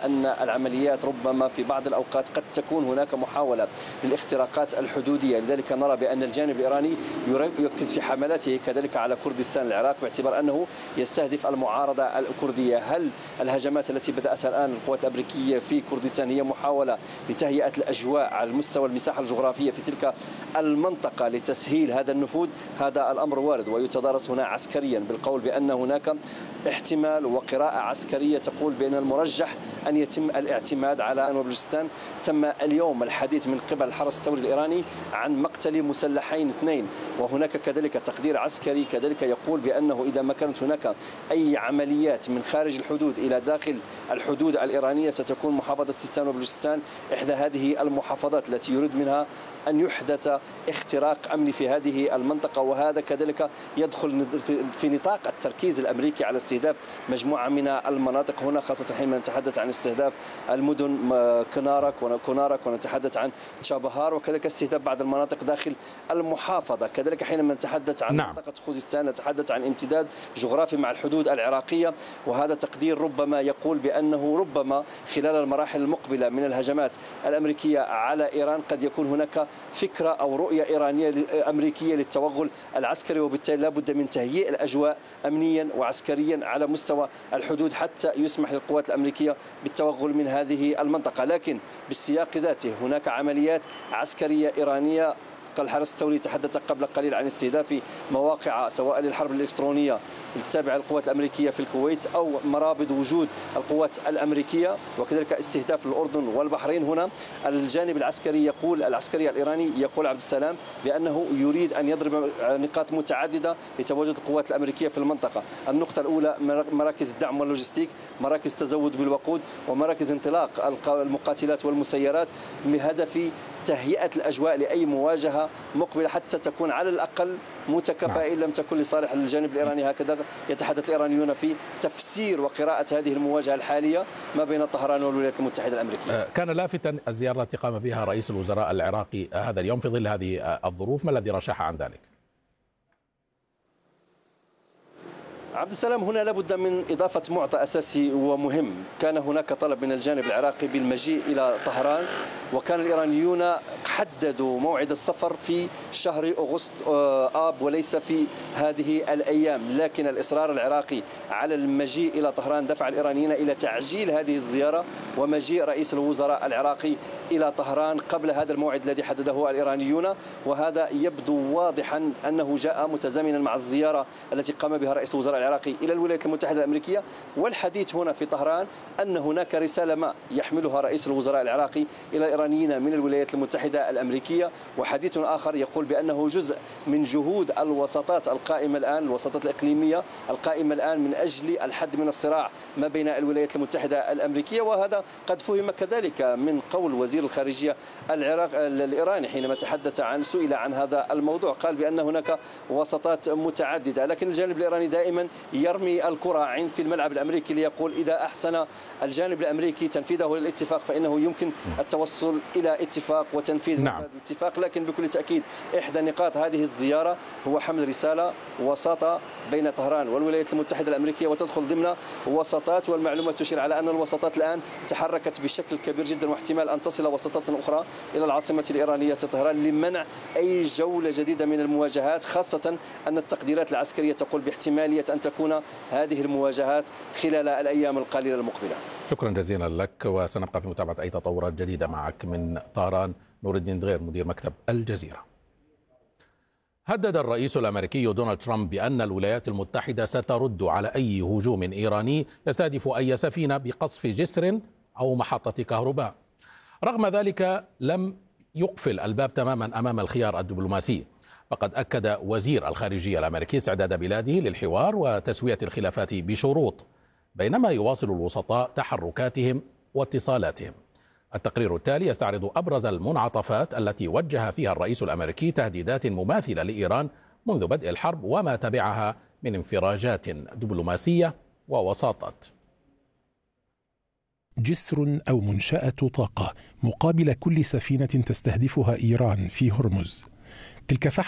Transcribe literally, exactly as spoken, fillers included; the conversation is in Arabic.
أن العمليات ربما في بعض الأوقات قد تكون هناك محاولة للاختراقات الحدودية. لذلك نرى بأن الجانب الإيراني يركز في حملاته كذلك على كردستان العراق باعتبار أنه يستهدف المعارضة الكردية. هل الهجمات التي بدأتها الآن القوات الأمريكية في كردستان هي محاولة لتهيئة الأجواء على مستوى المساحة الجغرافية في تلك المنطقة لتسهيل هذا النفوذ؟ هذا الأمر وارد ويتدارس هنا عسكريا بالقول بأن هناك احتمال وقراءة عسكرية تقول بأن المرجح أن يتم الاعتماد على أن بلوچستان. تم اليوم الحديث من قبل الحرس الثوري الإيراني عن مقتل مسلحين اثنين، وهناك كذلك تقدير عسكري كذلك يقول بأنه إذا ما كانت هناك أي عمليات من خارج الحدود إلى داخل الحدود الإيرانية ستكون محافظة سيستان وبلوچستان إحدى هذه المحافظات التي يريد منها أن يحدث اختراق أمني في هذه المنطقة. وهذا كذلك يدخل في نطاق التركيز الأمريكي على استهداف مجموعة من المناطق هنا، خاصة حينما نتحدث عن استهداف المدن كونارك وكونارك ونتحدث عن تشابهار، وكذلك استهداف بعض المناطق داخل المحافظة. كذلك حينما نتحدث عن نعم. منطقة خوزستان نتحدث عن امتداد جغرافي مع الحدود العراقية. وهذا تقدير ربما يقول بأنه ربما خلال المراحل المقبلة من الهجمات الأمريكية على إيران قد يكون هناك فكرة أو رؤية إيرانية أمريكية للتوغل العسكري، وبالتالي لا بد من تهيئ الأجواء أمنيا وعسكريا على مستوى الحدود حتى يسمح للقوات الأمريكية بالتوغل من هذه المنطقة. لكن بالسياق ذاته هناك عمليات عسكرية إيرانية. الحرس الثوري تحدث قبل قليل عن استهداف مواقع سواء للحرب الإلكترونية التابعة للقوات الأمريكية في الكويت أو مرابط وجود القوات الأمريكية، وكذلك استهداف الأردن والبحرين. هنا الجانب العسكري يقول العسكري الإيراني يقول عبد السلام بأنه يريد أن يضرب نقاط متعددة لتواجد القوات الأمريكية في المنطقة. النقطة الأولى مراكز الدعم واللوجستيك، مراكز التزود بالوقود، ومراكز انطلاق المقاتلات والمسيرات بهدف تهيئة الأجواء لأي مواجهة مقبلة حتى تكون على الأقل متكافئة إن لم تكن لصالح الجانب الإيراني. هكذا يتحدث الإيرانيون في تفسير وقراءة هذه المواجهة الحالية ما بين طهران والولايات المتحدة الأمريكية. كان لافتا الزيارة التي قام بها رئيس الوزراء العراقي هذا اليوم في ظل هذه الظروف، ما الذي رشح عن ذلك؟ عبد السلام، هنا لابد من إضافة معطى أساسي ومهم. كان هناك طلب من الجانب العراقي بالمجيء إلى طهران، وكان الإيرانيون حددوا موعد السفر في شهر أغسطس آب وليس في هذه الأيام، لكن الإصرار العراقي على المجيء إلى طهران دفع الإيرانيين إلى تعجيل هذه الزيارة ومجيء رئيس الوزراء العراقي إلى طهران قبل هذا الموعد الذي حدده الإيرانيون. وهذا يبدو واضحا أنه جاء متزامنا مع الزيارة التي قام بها رئيس الوزراء العراقي إلى الولايات المتحدة الأمريكية. والحديث هنا في طهران أن هناك رسالة ما يحملها رئيس الوزراء العراقي إلى الإيرانيين من الولايات المتحدة الأمريكية. وحديث آخر يقول بأنه جزء من جهود الوساطات القائمة الآن، الوساطات الإقليمية القائمة الآن من أجل الحد من الصراع ما بين الولايات المتحدة الأمريكية. وهذا قد فهم كذلك من قول وزير الخارجية العراق الإيراني حينما تحدث عن سئل عن هذا الموضوع، قال بأن هناك وساطات متعددة، لكن الجانب الإيراني دائما يرمي الكرة في الملعب الأمريكي ليقول إذا أحسن الجانب الأمريكي تنفيذه للاتفاق فإنه يمكن التوصل إلى اتفاق وتنفيذ نعم. الاتفاق. لكن بكل تأكيد إحدى نقاط هذه الزيارة هو حمل رسالة وساطة بين طهران والولايات المتحدة الأمريكية، وتدخل ضمن وساطات، والمعلومات تشير على أن الوساطات الآن تحركت بشكل كبير جدا، واحتمال أن تصل وساطات أخرى إلى العاصمة الإيرانية طهران لمنع أي جولة جديدة من المواجهات، خاصة أن التقديرات العسكرية تقول باحتمالية أن تكون هذه المواجهات خلال الأيام القليلة المقبلة. شكرا جزيلا لك، وسنبقى في متابعة أي تطورات جديدة معك من طهران. نور الدين دغير مدير مكتب الجزيرة. هدد الرئيس الأمريكي دونالد ترامب بأن الولايات المتحدة سترد على أي هجوم إيراني يستهدف أي سفينة بقصف جسر أو محطة كهرباء. رغم ذلك لم يقفل الباب تماما أمام الخيار الدبلوماسي، فقد أكد وزير الخارجية الأمريكي استعداد بلاده للحوار وتسوية الخلافات بشروط، بينما يواصل الوسطاء تحركاتهم واتصالاتهم. التقرير التالي يستعرض أبرز المنعطفات التي وجه فيها الرئيس الأمريكي تهديدات مماثلة لإيران منذ بدء الحرب وما تبعها من انفراجات دبلوماسية ووساطات. جسر أو منشأة طاقة مقابل كل سفينة تستهدفها إيران في هرمز. تلك